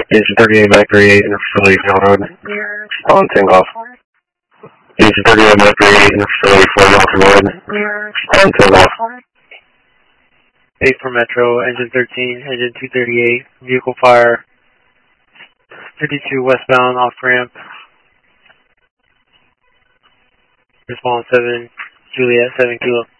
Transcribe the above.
Engine 38 Mike 38 in Philly, Road. On takeoff. Engine 38 Mike 38 in Philly, Fort Walton Road. On takeoff. 8 for Metro, engine 13, engine 238, vehicle fire, 52 westbound off ramp. Response 7, Juliet 7 Kilo.